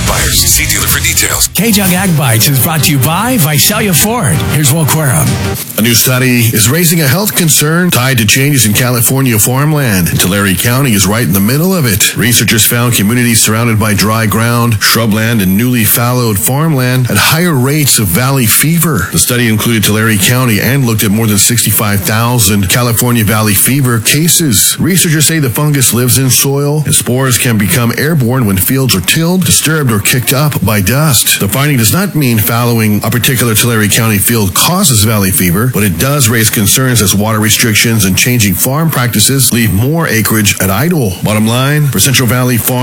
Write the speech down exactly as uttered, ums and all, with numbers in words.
Ag buyers. See dealer for details. K-Jug Ag Bites is brought to you by Visalia Ford. Here's Will Querum. A new study is raising a health concern tied to changes in California farmland. Tulare County is right in the middle of it. Researchers found communities surrounded by dry ground, shrubland, and newly fallowed farmland had higher rates of valley fever. The study included Tulare County and looked at more than sixty-five thousand California valley fever cases. Researchers say the fungus lives in soil, and spores can become airborne when fields are tilled, disturbed, or kicked up by dust. The finding does not mean fallowing a particular Tulare County field causes valley fever, but it does raise concerns as water restrictions and changing farm practices leave more acreage at idle. Bottom line, for Central Valley Farm